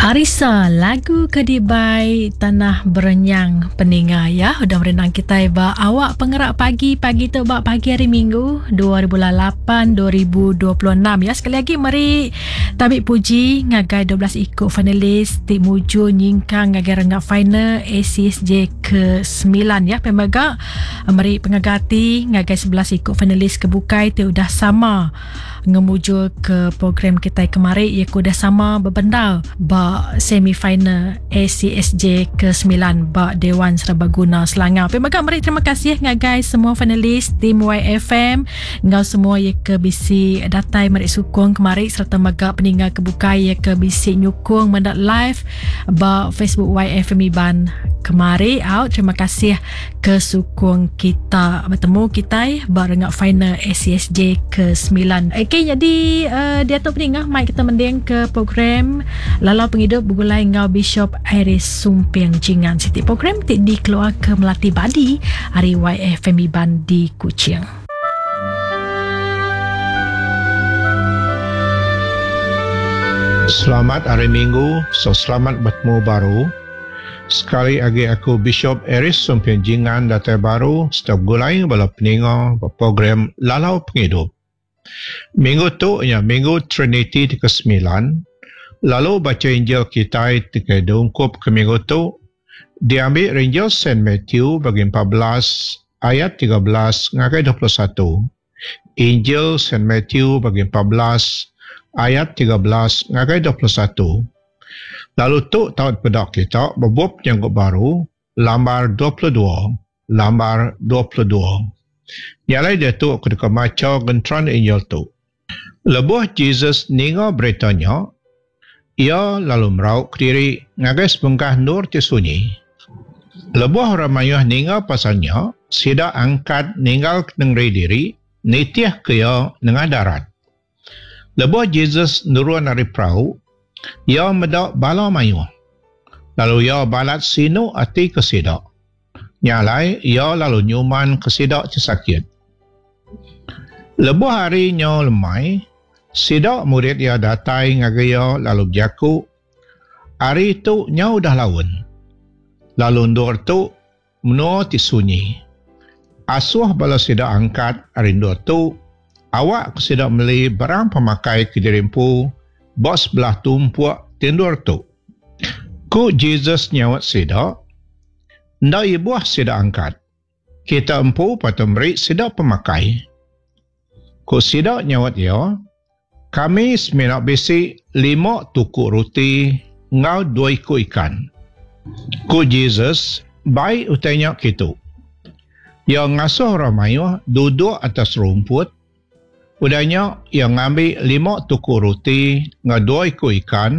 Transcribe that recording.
Arisa, lagu Kedibai Tanah Berenyang peninga ya. Udah merenang kita ba awak pengerak pagi tu ba pagi hari Minggu 2008-2026 ya. Sekali lagi mari tabik puji ngagai 12 ikut finalis ti muju nyingkang ngagai renggak final ACSJ ke-9 ya. Pemaga mari pengagati ngagai 11 ikut finalis kebukai ti udah sama ngemuju ke program kita kemarin ia udah sama berbendal ba semifinal ACSJ ke-9 ba Dewan Serbaguna Selangor. Pemaga mari terima kasih ngagai semua finalis tim YFM ngau semua ia ke bisi datai mari sukong kemarin serta maga peninggal kebukai ia ke bisi nyukung mendak live ba Facebook YFM Iban kemarin out. Terima kasih ke sukong kita bertemu kita ba renggak final ACSJ ke-9. Okay, jadi dia tu peninggal mai kita mending ke program Lalau Penghidup Bugulai Ngau Bishop Iris Sumpiang Jingan Siti. Program ti dikeluar ke Melati Badi hari YFM Iban di Kuching. Selamat hari Minggu, selamat bertemu baru. Sekali lagi aku Bishop Iris Sumpiang Jingan datai baru setiap gulai bala peninga program Lalau Penghidup. Minggu tu ya minggu Trinity ke-9. Lalu baca Injil kita ketika diungkup ke minggu tu diambil Injil Saint Matthew bagi 14 ayat 13 ngagai 21. Injil Saint Matthew bagi 14 ayat 13 ngagai 21. Lalu tu tahu pedak kita bebup yang baru lambar 22. Nyalai dia tu aku dekat maca gentran Injil tu. Lebuh Jesus ninga beritanya, ia lalu merauk diri ngagai sebengkah nur ti sunyi. Lebuh ramayah ninga pasalnya, sida angkat ninggal nengri diri, nitiah kaya nengah darat. Lebuh Jesus nuruan dari perahu, ia medak bala mayuh. Lalu ia balat sinu ati ke sida. Nyalai, ia lalu nyuman ke sidak sakit. Lebuh hari nya lemai, sidak murid ia datai ngagaya lalu berjaku. Hari itu nya udah lawan. Lalu ndur tu menua ti sunyi. Asuh bala sidak angkat hari ndur tu, awak sidak meli barang pemakai ke dirimpu, bos belah tumpuak tindur tu. Ku Jesus nyawat sidak, ndak ibuah sidak angkat. Kita empu patut beri sidak pemakai. Ku sidak nyawat ya, kami seminak besi 5 tukuk roti, ngau 2 ikut ikan. Ku Jesus, baik utanya gitu. Yang ngasuh ramayuh duduk atas rumput, udahnya yang ngambil 5 tukuk roti, ngau 2 ikut ikan,